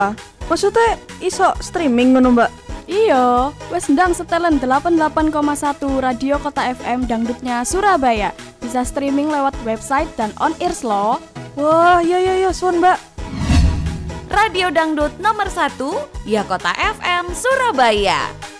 Maksudnya iso streaming ngono, Mbak? Iya, wes ndang setelan 88,1 Radio Kota FM dangdutnya Surabaya. Bisa streaming lewat website dan on ears loh. Wah, iya, suwun, Mbak. Radio Dangdut nomor 1, ya Kota FM Surabaya.